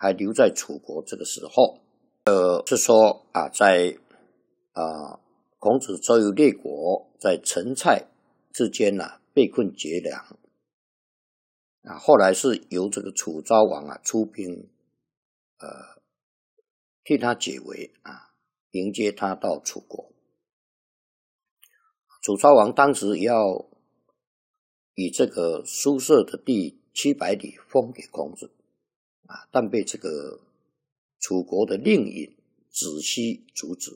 还留在楚国这个时候，是说在孔子周游列国，在陈蔡之间被困绝粮后来是由这个楚昭王出兵替他解围迎接他到楚国。楚昭王当时也要以这个宿舍的地700里封给孔子但被这个楚国的令尹子西阻止。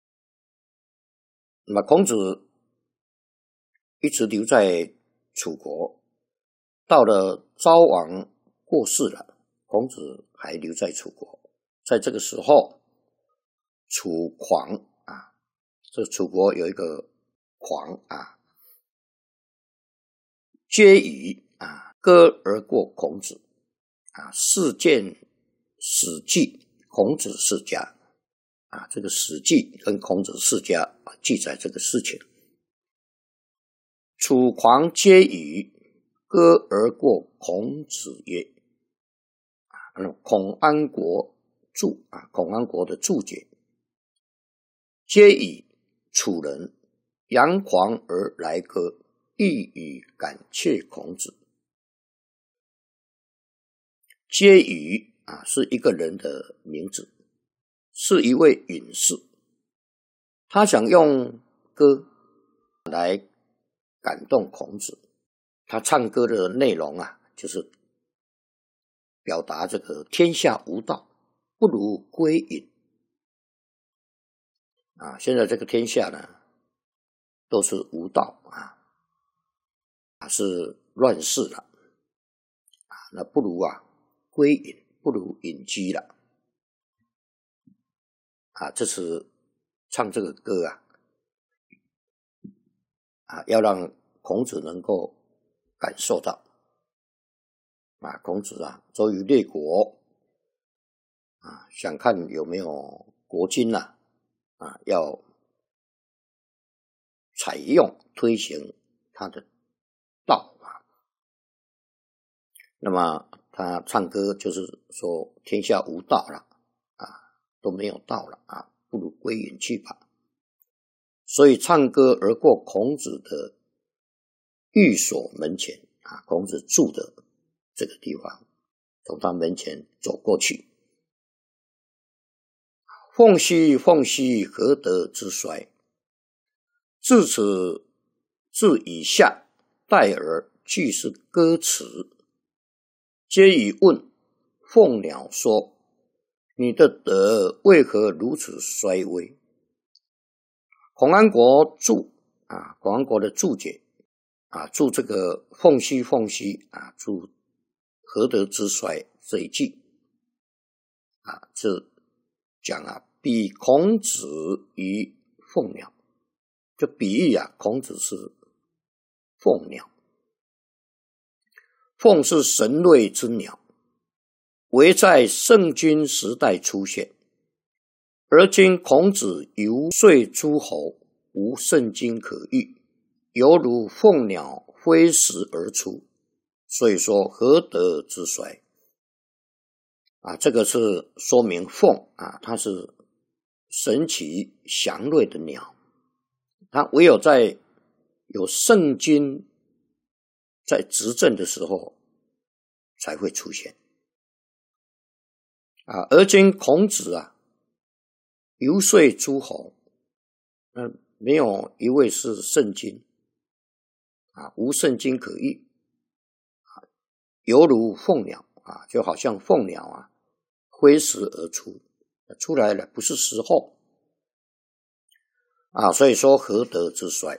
那么孔子一直留在楚国，到了昭王过世了，孔子还留在楚国。在这个时候，楚狂这楚国有一个狂皆以歌而过孔子事见《史记》孔子世家这个《史记》跟孔子世家记载这个事情。楚狂皆以歌而过孔子曰孔安国注孔安国的注解，皆以楚人扬狂而来歌，意以感切孔子。皆以是一个人的名字，是一位隐士，他想用歌来感动孔子。他唱歌的内容就是表达这个天下无道，不如归隐现在这个天下呢都是无道是乱世了那不如归隐，不如隐居了这是唱这个歌要让孔子能够感受到孔子周游列国想看有没有国君要采用推行他的道那么他唱歌就是说天下无道了都没有道了不如归隐去吧。所以唱歌而过孔子的寓所门前孔子住的这个地方，从他门前走过去。凤兮凤兮，何德之衰？至此至以下，待而俱是歌词，皆以问凤鸟说：“你的德为何如此衰微？”孔安国注孔安国的注解注这个凤兮凤兮注何德之衰这一句是讲比孔子于凤鸟，就比喻孔子是凤鸟。凤是神类之鸟，唯在圣君时代出现，而今孔子游说诸侯，无圣经可喻，犹如凤鸟飞时而出，所以说何德之衰这个是说明凤它是神奇祥瑞的鸟，它唯有在有圣君在执政的时候才会出现而今孔子游说诸侯没有一位是圣君无圣经可喻犹如凤鸟就好像凤鸟飞时而出，出来了不是时候所以说何德之衰。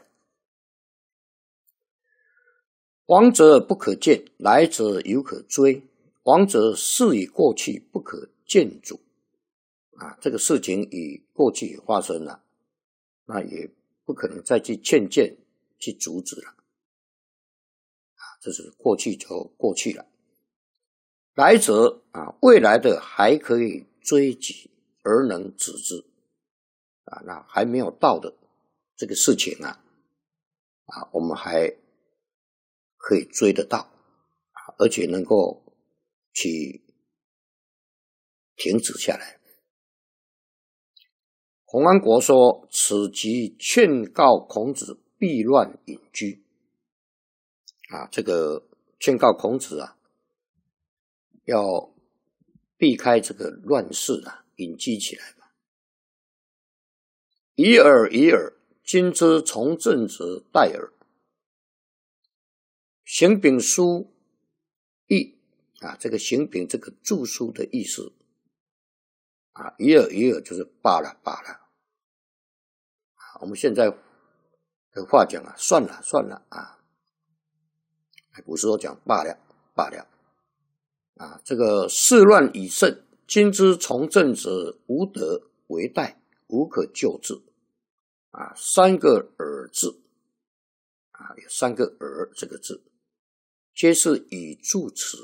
往者不可见，来者犹可追。往者事已过去，不可见阻这个事情已过去发生了，那也不可能再去劝谏去阻止了这是过去就过去了。来者未来的还可以追及而能止之那还没有到的这个事情我们还可以追得到而且能够去停止下来。洪安国说：“此即劝告孔子避乱隐居。”这个劝告孔子要避开这个乱世隐居起来吧。已耳，今之从政者殆耳。行丙书义这个行丙这个著书的意思已耳就是罢了。我们现在的话讲算了古时候讲罢了这个事乱已盛，今之从政者无德为殆，无可救治三个耳字有三个耳这个字，皆是以助词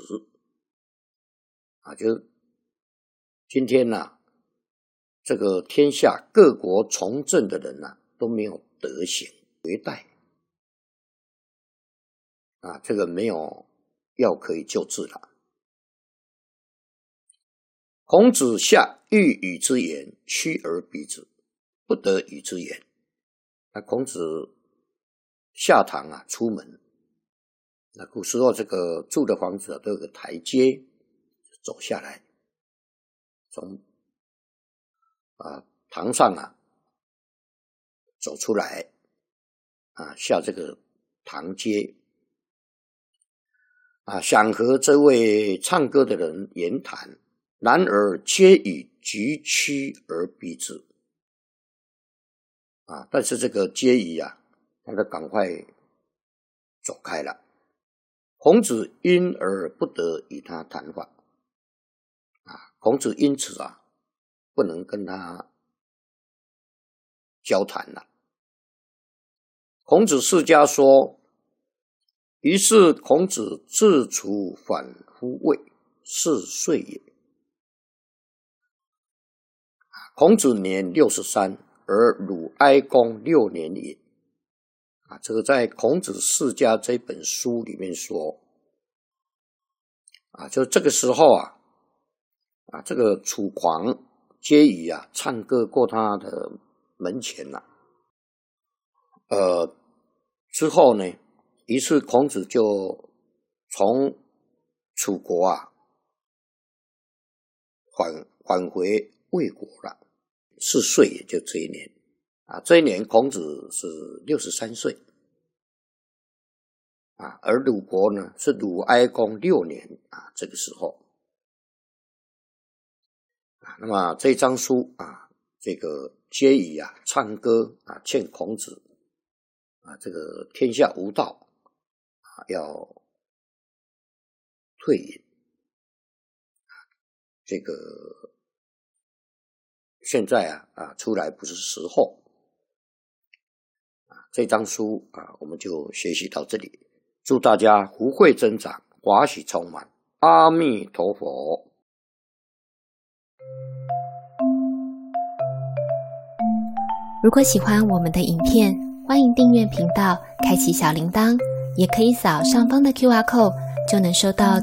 就是今天这个天下各国从政的人都没有德行，为殆这个没有药可以救治了。孔子下欲与之言，趋而避之，不得与之言。孔子下堂出门，古时候这个住的房子都有个台阶，走下来，从堂上走出来下这个堂阶想和这位唱歌的人言谈，然而皆以局趋而避之但是这个皆以他就赶快走开了。孔子因而不得与他谈话孔子因此不能跟他交谈了。孔子世家说：“于是孔子自处反乎位，是岁也。”孔子年63，而鲁哀公6年也。这个在孔子世家这本书里面说就这个时候这个楚狂皆以唱歌过他的门前之后呢，于是孔子就从楚国返回魏国了。4岁也就这一年这一年孔子是63岁而鲁国呢是鲁哀公6年这个时候那么这张书这个皆以唱歌劝孔子这个天下无道要退隐这个现在出来不是时候这张书我们就学习到这里。祝大家福慧增长，华喜充满。阿弥陀佛。 如果喜欢我们的影片，欢迎订阅频道，开启小铃铛，也可以扫上方的 QR code，就能收到